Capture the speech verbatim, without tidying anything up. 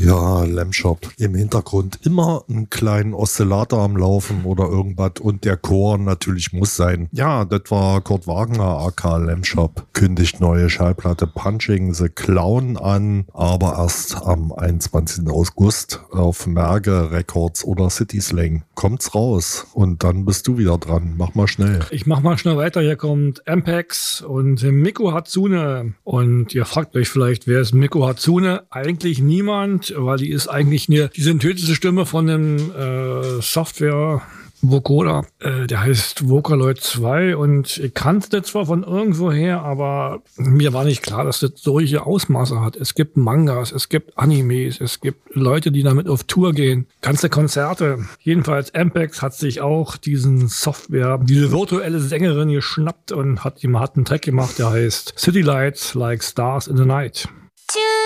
Ja, Lamshop. Im Hintergrund immer einen kleinen Oszillator am Laufen oder irgendwas und der Chor natürlich muss sein. Ja, das war Kurt Wagner, aka Lamshop. Kündigt neue Schallplatte Punching the Clown an, aber erst am einundzwanzigsten August auf Merge Records oder City Slang. Kommt's raus und dann bist du wieder dran. Mach mal schnell. Ich mach mal schnell weiter. Hier kommt Ampex und Miku Hatsune. Und ihr fragt euch vielleicht, wer ist Miku Hatsune? Eigentlich niemand, weil die ist eigentlich eine, die synthetische Stimme von einem äh, Software Vocoder, äh, der heißt Vocaloid zwei und ich kannte das zwar von irgendwoher, aber mir war nicht klar, dass das solche Ausmaße hat. Es gibt Mangas, es gibt Animes, es gibt Leute, die damit auf Tour gehen, ganze Konzerte. Jedenfalls Ampex hat sich auch diesen Software, diese virtuelle Sängerin geschnappt und hat, hat einen Track gemacht, der heißt City Lights Like Stars in the Night.